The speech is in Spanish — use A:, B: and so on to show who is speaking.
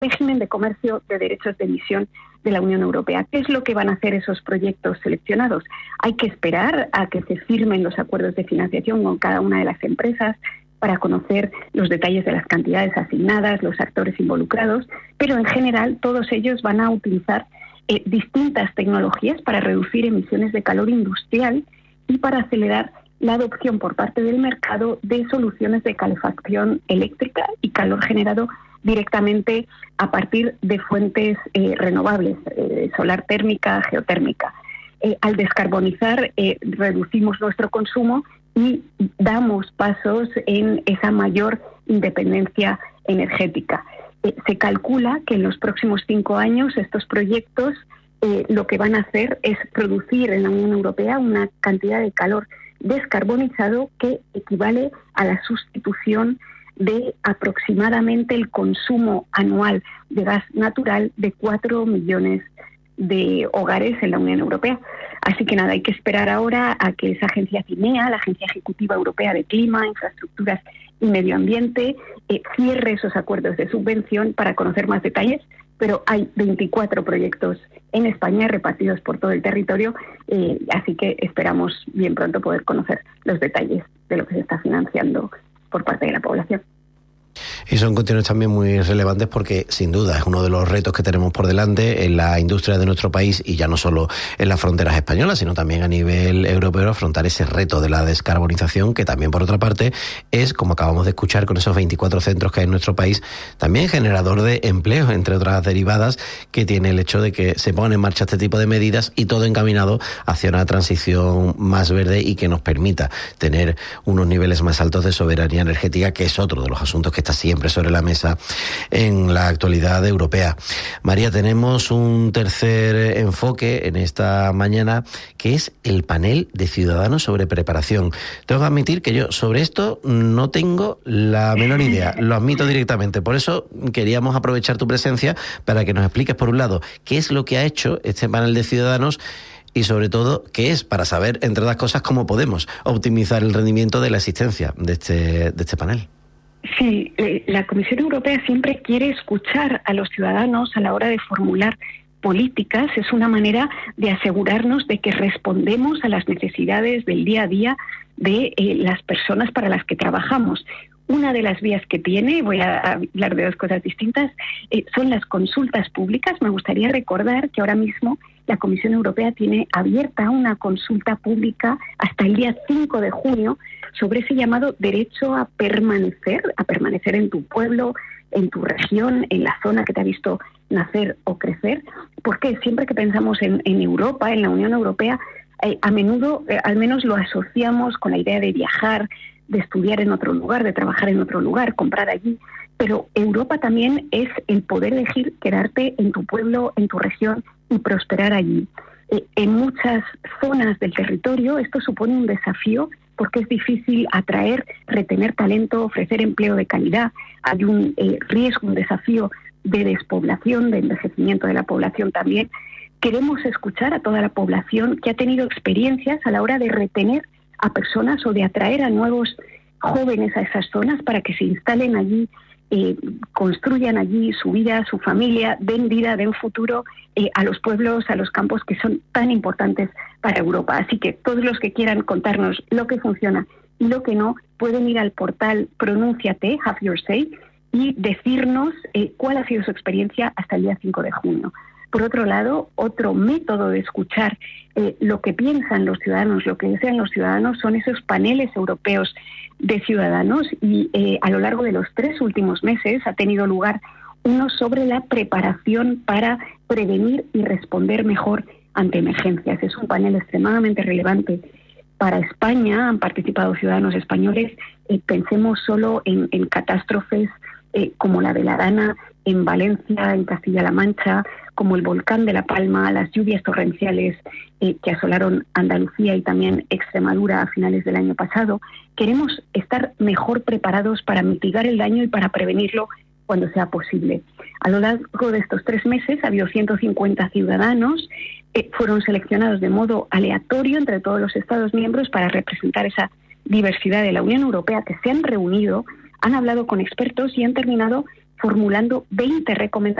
A: régimen de comercio de derechos de emisión de la Unión Europea. ¿Qué es lo que van a hacer esos proyectos seleccionados? Hay que esperar a que se firmen los acuerdos de financiación con cada una de las empresas para conocer los detalles de las cantidades asignadas, los actores involucrados, pero en general todos ellos van a utilizar distintas tecnologías para reducir emisiones de calor industrial y para acelerar la adopción por parte del mercado de soluciones de calefacción eléctrica y calor generado directamente a partir de fuentes renovables, solar térmica, geotérmica. Al descarbonizar, reducimos nuestro consumo y damos pasos en esa mayor independencia energética. Se calcula que en los próximos 5 años estos proyectos lo que van a hacer es producir en la Unión Europea una cantidad de calor descarbonizado que equivale a la sustitución de aproximadamente el consumo anual de gas natural de 4 millones de hogares en la Unión Europea. Así que nada, hay que esperar ahora a que esa agencia CINEA, la Agencia Ejecutiva Europea de Clima, Infraestructuras y Medio Ambiente, cierre esos acuerdos de subvención para conocer más detalles, pero hay 24 proyectos en España repartidos por todo el territorio, así que esperamos bien pronto poder conocer los detalles de lo que se está financiando por parte de la población.
B: Y son cuestiones también muy relevantes porque, sin duda, es uno de los retos que tenemos por delante en la industria de nuestro país y ya no solo en las fronteras españolas, sino también a nivel europeo, afrontar ese reto de la descarbonización, que también, por otra parte, es, como acabamos de escuchar con esos 24 centros que hay en nuestro país, también generador de empleo, entre otras derivadas, que tiene el hecho de que se pongan en marcha este tipo de medidas y todo encaminado hacia una transición más verde y que nos permita tener unos niveles más altos de soberanía energética, que es otro de los asuntos que está siempre sobre la mesa en la actualidad europea. María, tenemos un tercer enfoque en esta mañana, que es el panel de ciudadanos sobre preparación. Tengo que admitir que yo sobre esto no tengo la menor idea, lo admito directamente. Por eso queríamos aprovechar tu presencia para que nos expliques, por un lado, qué es lo que ha hecho este panel de ciudadanos y, sobre todo, qué es, para saber, entre otras cosas, cómo podemos optimizar el rendimiento de la existencia de este panel.
A: Sí, la Comisión Europea siempre quiere escuchar a los ciudadanos a la hora de formular políticas. Es una manera de asegurarnos de que respondemos a las necesidades del día a día de las personas para las que trabajamos. Una de las vías que tiene, voy a hablar de dos cosas distintas, son las consultas públicas. Me gustaría recordar que ahora mismo la Comisión Europea tiene abierta una consulta pública hasta el día 5 de junio sobre ese llamado derecho a permanecer en tu pueblo, en tu región, en la zona que te ha visto nacer o crecer. Porque siempre que pensamos en Europa, en la Unión Europea, a menudo, al menos lo asociamos con la idea de viajar, de estudiar en otro lugar, de trabajar en otro lugar, comprar allí. Pero Europa también es el poder elegir quedarte en tu pueblo, en tu región y prosperar allí. En muchas zonas del territorio esto supone un desafío porque es difícil atraer, retener talento, ofrecer empleo de calidad. Hay un riesgo, un desafío de despoblación, de envejecimiento de la población también. Queremos escuchar a toda la población que ha tenido experiencias a la hora de retener a personas o de atraer a nuevos jóvenes a esas zonas para que se instalen allí, construyan allí su vida, su familia, den vida, den futuro a los pueblos, a los campos que son tan importantes para Europa. Así que todos los que quieran contarnos lo que funciona y lo que no, pueden ir al portal Pronúnciate, Have Your Say, y decirnos cuál ha sido su experiencia hasta el día 5 de junio. Por otro lado, otro método de escuchar lo que piensan los ciudadanos, lo que desean los ciudadanos, son esos paneles europeos de ciudadanos y a lo largo de los 3 últimos meses ha tenido lugar uno sobre la preparación para prevenir y responder mejor ante emergencias. Es un panel extremadamente relevante para España. Han participado ciudadanos españoles. Pensemos solo en catástrofes como la de la Dana en Valencia, en Castilla-La Mancha, como el volcán de La Palma, las lluvias torrenciales que asolaron Andalucía y también Extremadura a finales del año pasado. Queremos estar mejor preparados para mitigar el daño y para prevenirlo cuando sea posible. A lo largo de estos 3 meses ha habido 150 ciudadanos, fueron seleccionados de modo aleatorio entre todos los Estados miembros para representar esa diversidad de la Unión Europea, que se han reunido, han hablado con expertos y han terminado formulando 20 recomendaciones